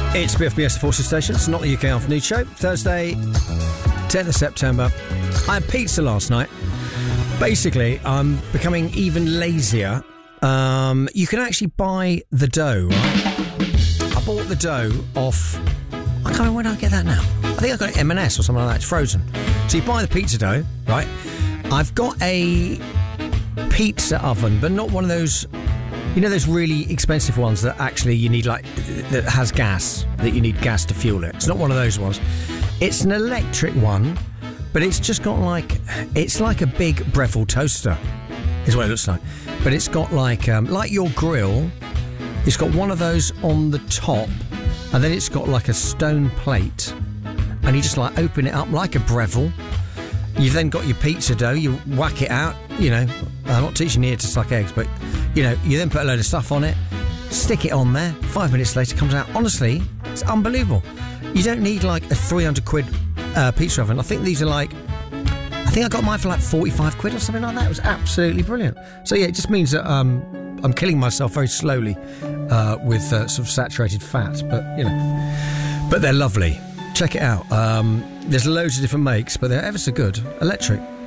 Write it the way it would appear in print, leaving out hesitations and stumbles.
It's BFBS Forces Station. It's not the UK Afternoon Show. Thursday, 10th of September. I had pizza last night. Basically, I'm becoming even lazier. You can actually buy the dough, right? I bought the dough off... I can't remember when I get that now. I think I got it at M&S or something like that. It's frozen. So you buy the pizza dough, right? I've got a pizza oven, but not one of those... You know those really expensive ones that actually you need, like, that has gas, that you need gas to fuel it? It's not one of those ones. It's an electric one, but it's just got like, it's like a big Breville toaster, is what it looks like. But it's got like your grill, it's got one of those on the top, and then it's got like a stone plate, and you just like open it up like a Breville. You've then got your pizza dough, you whack it out, you know, I'm not teaching you here to suck eggs, but, you know, you then put a load of stuff on it, stick it on there, 5 minutes later it comes out. Honestly, it's unbelievable. You don't need like a 300 quid pizza oven. I think these are like, I think I got mine for like 45 quid or something like that. It was absolutely brilliant. So yeah, it just means that I'm killing myself very slowly with sort of saturated fat, but, you know, but they're lovely. Check it out. There's loads of different makes, but they're ever so good. Electric.